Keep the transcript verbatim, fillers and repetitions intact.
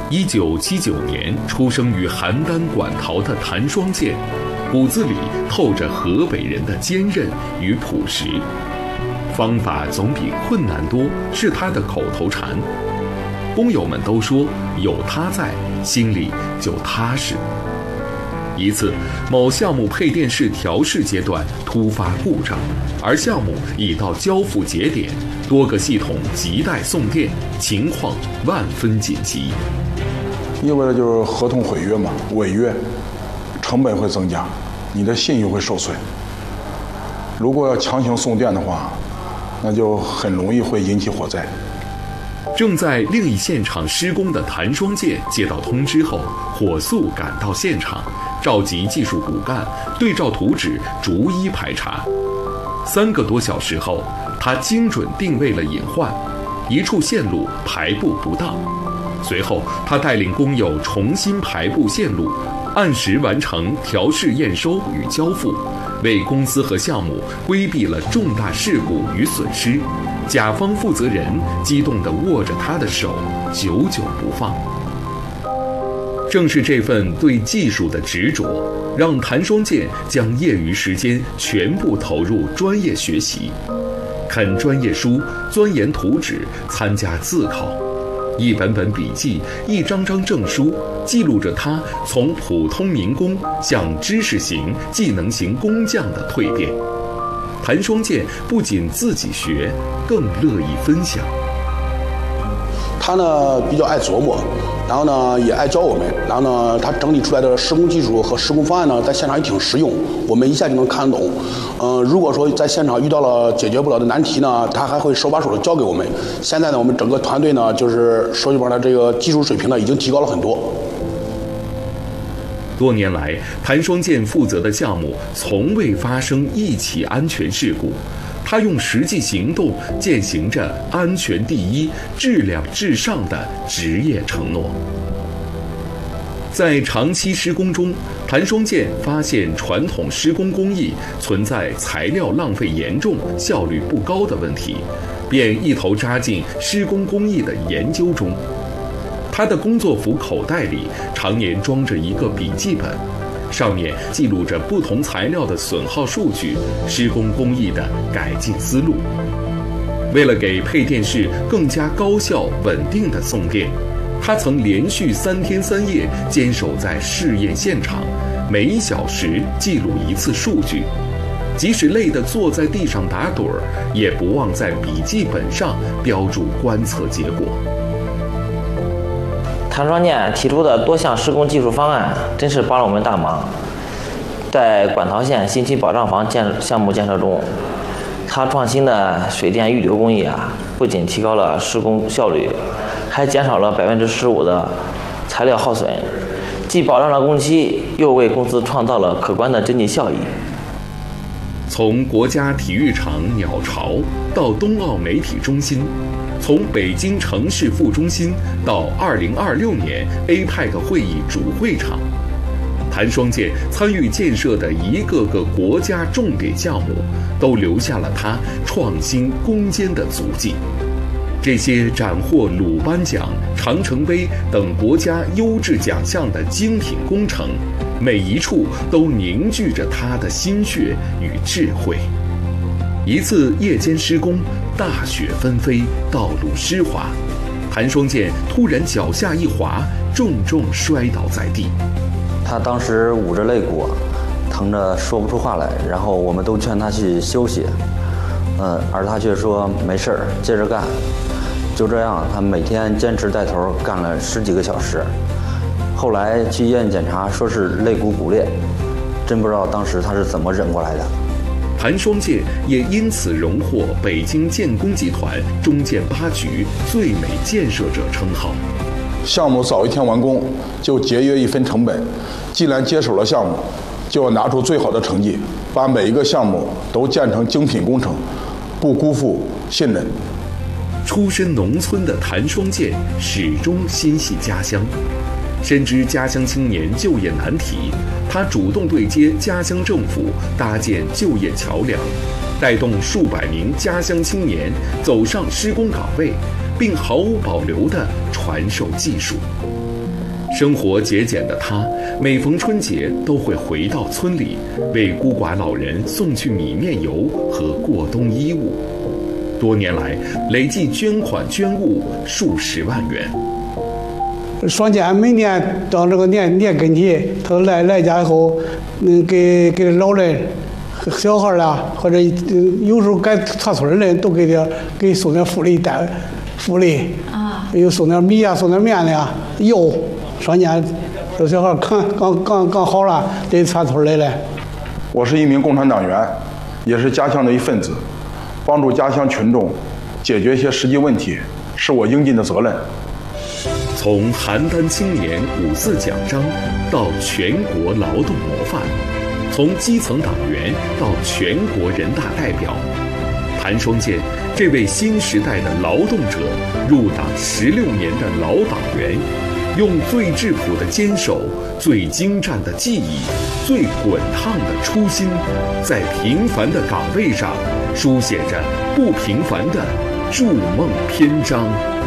一九七九年出生于邯郸馆陶的谭双健，骨子里透着河北人的坚韧与朴实。方法总比困难多是他的口头禅。工友们都说有他在，心里就踏实。一次，某项目配电室调试阶段突发故障，而项目已到交付节点，多个系统亟待送电，情况万分紧急。 意味着就是合同毁约嘛，违约，成本会增加，你的信誉会受损。如果要强行送电的话，那就很容易会引起火灾。 正在另一现场施工的谭双健接到通知后，火速赶到现场，召集技术骨干，对照图纸逐一排查。三个多小时后，他精准定位了隐患，一处线路排布不当。随后，他带领工友重新排布线路，按时完成调试验收与交付，为公司和项目规避了重大事故与损失。甲方负责人激动地握着他的手，久久不放。正是这份对技术的执着，让谭双健将业余时间全部投入专业学习，啃专业书，钻研图纸，参加自考。一本本笔记，一张张证书，记录着他从普通民工向知识型、技能型工匠的蜕变。谭双健不仅自己学，更乐意分享。 他呢比较爱琢磨，然后呢也爱教我们，然后呢他整理出来的施工技术和施工方案呢，在现场也挺实用，我们一下就能看懂。嗯、呃，如果说在现场遇到了解决不了的难题呢，他还会手把手的教给我们。现在呢，我们整个团队呢，就是说句白了，这个技术水平呢已经提高了很多。 多年来，谭双健负责的项目从未发生一起安全事故。他用实际行动践行着安全第一、质量至上的职业承诺。在长期施工中，谭双健发现传统施工工艺存在材料浪费严重、效率不高的问题，便一头扎进施工工艺的研究中。他的工作服口袋里常年装着一个笔记本，上面记录着不同材料的损耗数据、施工工艺的改进思路。为了给配电室更加高效稳定的送电，他曾连续三天三夜坚守在试验现场，每一小时记录一次数据，即使累得坐在地上打盹儿，也不忘在笔记本上标注观测结果。 谭双健提出的多项施工技术方案真是帮了我们大忙。在馆陶县新区保障房建项目建设中，他创新的水电预留工艺啊，不仅提高了施工效率，还减少了百分之十五的材料耗损，既保障了工期，又为公司创造了可观的经济效益。 从国家体育场鸟巢到冬奥媒体中心，从北京城市副中心到二零二六年 A P E C 会议主会场，谭双健参与建设的一个个国家重点项目，都留下了他创新攻坚的足迹。这些斩获鲁班奖、长城杯等国家优质奖项的精品工程，每一处都凝聚着他的心血与智慧。一次夜间施工，大雪纷飞，道路湿滑，谭双健突然脚下一滑，重重摔倒在地。 他当时捂着肋骨，疼着说不出话来，然后我们都劝他去休息，嗯，而他却说没事儿，接着干。就这样，他每天坚持带头干了十几个小时。后来去医院检查，说是肋骨骨裂，真不知道当时他是怎么忍过来的。 谭双健也因此荣获北京建工集团中建八局最美建设者称号。 项目早一天完工，就节约一分成本。既然接手了项目，就要拿出最好的成绩，把每一个项目都建成精品工程，不辜负信任。 出身农村的谭双健始终心系家乡，深知家乡青年就业难题，他主动对接家乡政府，搭建就业桥梁，带动数百名家乡青年走上施工岗位， 并毫无保留地传授技术。生活节俭的他，每逢春节都会回到村里，为孤寡老人送去米面油和过冬衣物。多年来，累计捐款捐物数十万元。 双减每年到这个年年跟前，他来来家以后，嗯，给给老人、小孩啦，或者有时候该串村的人都给点给送点福利单，福利啊，有送点米啊，送点面的呀，油。双减，这小孩看刚刚刚好了，得串村来了。 我是一名共产党员，也是家乡的一份子，帮助家乡群众解决一些实际问题，是我应尽的责任。 从邯郸青年五四奖章到全国劳动模范，从基层党员到全国人大代表，谭双健这位新时代的劳动者，入党十六年的老党员，用最质朴的坚守、最精湛的技艺、最滚烫的初心，在平凡的岗位上书写着不平凡的筑梦篇章。